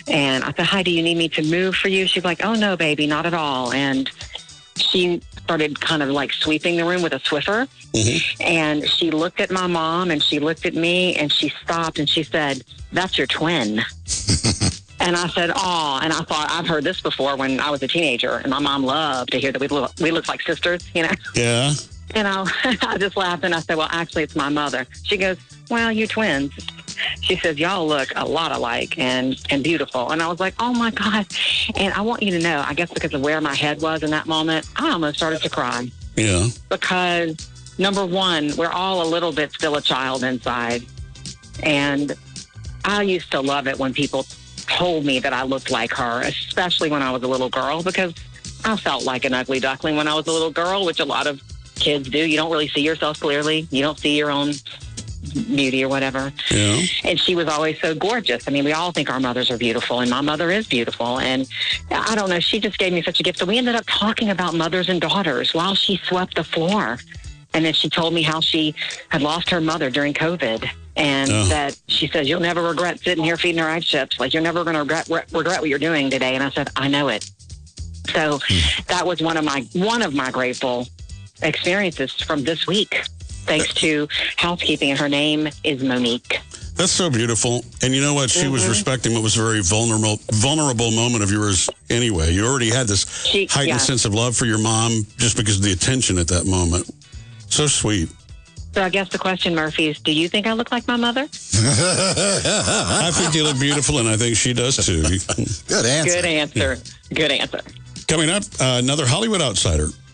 And I said, hi, do you need me to move for you? She's like, oh, no, baby, not at all. And she started kind of like sweeping the room with a Swiffer. Mm-hmm. And she looked at my mom and she looked at me and she stopped and she said, that's your twin. And I said, oh, and I thought, I've heard this before when I was a teenager. And my mom loved to hear that we look like sisters, you know? Yeah. And I just laughed and I said, well, actually, it's my mother. She goes, well, you twins. She says, y'all look a lot alike and beautiful. And I was like, oh, my God. And I want you to know, I guess because of where my head was in that moment, I almost started to cry. Yeah. Because, number one, we're all a little bit still a child inside. And I used to love it when people told me that I looked like her, especially when I was a little girl, because I felt like an ugly duckling when I was a little girl, which a lot of kids do. You don't really see yourself clearly. You don't see your own beauty or whatever. Yeah. And she was always so gorgeous. I mean, we all think our mothers are beautiful, and my mother is beautiful. And I don't know, she just gave me such a gift. So we ended up talking about mothers and daughters while she swept the floor. And then she told me how she had lost her mother during COVID. And that she says, you'll never regret sitting here feeding her ice chips. Like, you're never going to regret what you're doing today. And I said, I know it. So that was one of my grateful experiences from this week, thanks to housekeeping. And her name is Monique. That's so beautiful. And you know what? She was respecting what was a very vulnerable moment of yours anyway. You already had this heightened sense of love for your mom just because of the attention at that moment. So sweet. So I guess the question, Murphy, is, do you think I look like my mother? I think you look beautiful, and I think she does, too. Good answer. Good answer. Good answer. Coming up, another Hollywood outsider.